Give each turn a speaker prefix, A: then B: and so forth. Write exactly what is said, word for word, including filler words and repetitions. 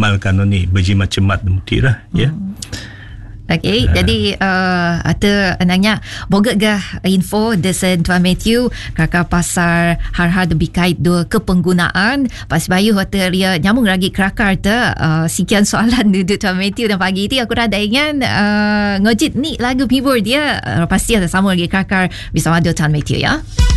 A: malkan ni berjimat cemat muti lah ya.
B: Hmm. Okey, uh. jadi uh, ada anaknya boga gah info desen Tuan Matthew kakak pasar har-har lebih kait dua kepenggunaan pas bayu hotel dia nyamung lagi kerakar tu uh, sekian soalan duduk Tuan Matthew dan pagi ni aku rada ingin uh, ngojit ni lagu hibur dia uh, pasti ada sama lagi kerakar bersama Tuan Matthew ya.